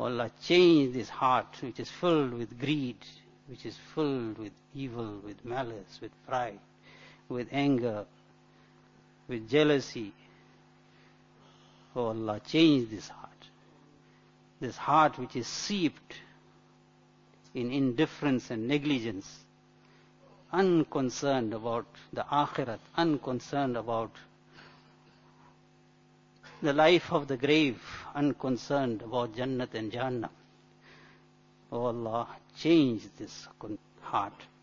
Allah, change this heart which is filled with greed, which is filled with evil, with malice, with pride, with anger, with jealousy. Oh Allah, change this heart. This heart which is seeped in indifference and negligence, unconcerned about the akhirat, unconcerned about the life of the grave, unconcerned about Jannat and Jahannam. Oh Allah, change this heart.